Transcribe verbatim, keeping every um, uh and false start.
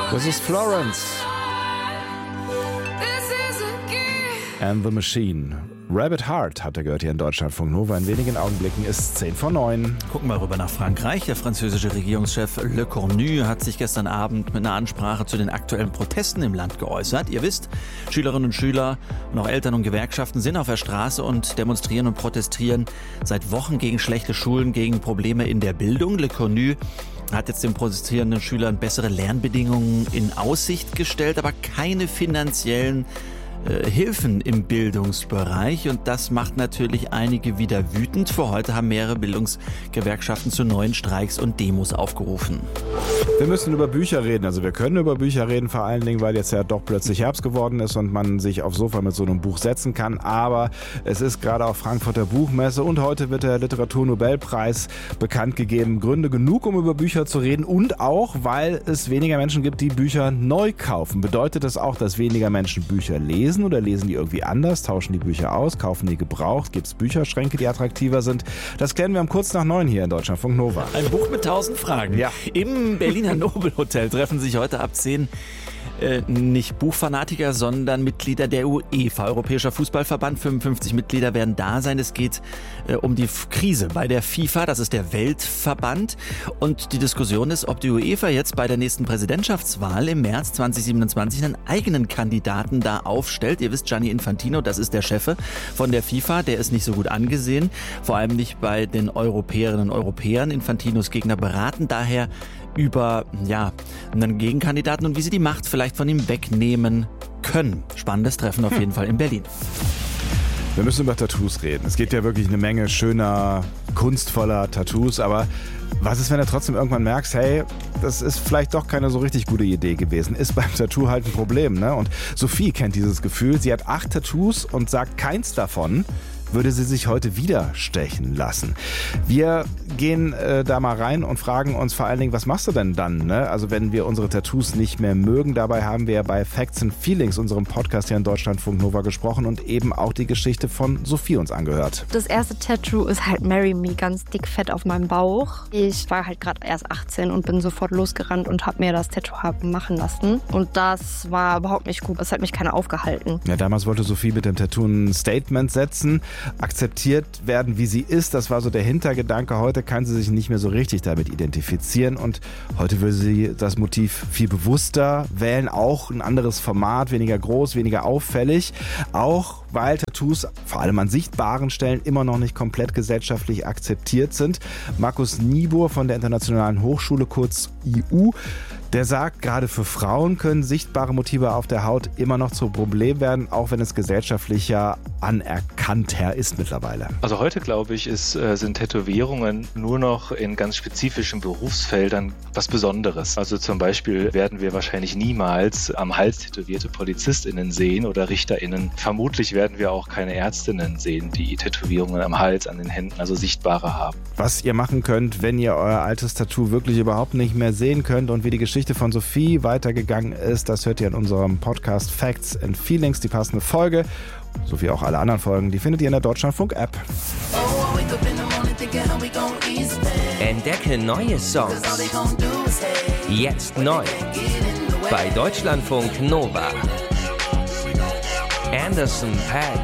Das ist Florence and the Machine. Rabbit Heart hat er gehört hier in Deutschlandfunk Nova. In wenigen Augenblicken ist zehn vor neun. Gucken wir rüber nach Frankreich. Der französische Regierungschef Le Cornu hat sich gestern Abend mit einer Ansprache zu den aktuellen Protesten im Land geäußert. Ihr wisst, Schülerinnen und Schüler und auch Eltern und Gewerkschaften sind auf der Straße und demonstrieren und protestieren seit Wochen gegen schlechte Schulen, gegen Probleme in der Bildung. Le Cornu hat jetzt den protestierenden Schülern bessere Lernbedingungen in Aussicht gestellt, aber keine finanziellen Hilfen im Bildungsbereich, und das macht natürlich einige wieder wütend. Für heute haben mehrere Bildungsgewerkschaften zu neuen Streiks und Demos aufgerufen. Wir müssen über Bücher reden, also wir können über Bücher reden, vor allen Dingen, weil jetzt ja doch plötzlich Herbst geworden ist und man sich aufs Sofa mit so einem Buch setzen kann, aber es ist gerade auch Frankfurter Buchmesse und heute wird der Literaturnobelpreis bekannt gegeben. Gründe genug, um über Bücher zu reden, und auch, weil es weniger Menschen gibt, die Bücher neu kaufen. Bedeutet das auch, dass weniger Menschen Bücher lesen? Oder lesen die irgendwie anders? Tauschen die Bücher aus? Kaufen die gebraucht? Gibt es Bücherschränke, die attraktiver sind? Das klären wir um kurz nach neun hier in Deutschlandfunk Nova. Ein Buch mit tausend Fragen. Ja. Im Berliner Nobelhotel treffen sich heute ab zehn äh, nicht Buchfanatiker, sondern Mitglieder der UEFA, Europäischer Fußballverband. fünfundfünfzig Mitglieder werden da sein. Es geht äh, um die F- Krise bei der FIFA, das ist der Weltverband. Und die Diskussion ist, ob die UEFA jetzt bei der nächsten Präsidentschaftswahl im März zwanzig siebenundzwanzig einen eigenen Kandidaten da aufstellt. Ihr wisst, Gianni Infantino, das ist der Chef von der FIFA, der ist nicht so gut angesehen, vor allem nicht bei den Europäerinnen und Europäern. Infantinos Gegner beraten daher über ja, einen Gegenkandidaten und wie sie die Macht vielleicht von ihm wegnehmen können. Spannendes Treffen auf jeden Fall in Berlin. Wir müssen über Tattoos reden. Es gibt ja wirklich eine Menge schöner, kunstvoller Tattoos, aber was ist, wenn du trotzdem irgendwann merkst, hey, das ist vielleicht doch keine so richtig gute Idee gewesen. Ist beim Tattoo halt ein Problem, ne? Und Sophie kennt dieses Gefühl. Sie hat acht Tattoos und sagt, keins davon würde sie sich heute wieder stechen lassen. Wir gehen äh, da mal rein und fragen uns vor allen Dingen, was machst du denn dann? Ne? Also wenn wir unsere Tattoos nicht mehr mögen. Dabei haben wir ja bei Facts and Feelings, unserem Podcast hier in Deutschlandfunk Nova, gesprochen und eben auch die Geschichte von Sophie uns angehört. Das erste Tattoo ist halt Marry Me, ganz dick fett auf meinem Bauch. Ich war halt gerade erst achtzehn und bin sofort losgerannt und habe mir das Tattoo haben machen lassen. Und das war überhaupt nicht gut. Das hat mich keiner aufgehalten. Ja, damals wollte Sophie mit dem Tattoo ein Statement setzen, akzeptiert werden, wie sie ist. Das war so der Hintergedanke. Heute kann sie sich nicht mehr so richtig damit identifizieren und heute will sie das Motiv viel bewusster wählen. Auch ein anderes Format, weniger groß, weniger auffällig. Auch weil Tattoos vor allem an sichtbaren Stellen immer noch nicht komplett gesellschaftlich akzeptiert sind. Markus Niebuhr von der Internationalen Hochschule, kurz I U, der sagt, gerade für Frauen können sichtbare Motive auf der Haut immer noch zu Problem werden, auch wenn es gesellschaftlich ja anerkannter ist mittlerweile. Also heute, glaube ich, ist, sind Tätowierungen nur noch in ganz spezifischen Berufsfeldern was Besonderes. Also zum Beispiel werden wir wahrscheinlich niemals am Hals tätowierte PolizistInnen sehen oder RichterInnen. Vermutlich werden wir auch keine Ärztinnen sehen, die Tätowierungen am Hals, an den Händen, also sichtbare haben. Was ihr machen könnt, wenn ihr euer altes Tattoo wirklich überhaupt nicht mehr sehen könnt und wie die Geschichte von Sophie weitergegangen ist, das hört ihr in unserem Podcast Facts and Feelings, die passende Folge, sowie auch alle anderen Folgen, die findet ihr in der Deutschlandfunk-App. Entdecke neue Songs. Jetzt neu. Bei Deutschlandfunk Nova. Anderson .Paak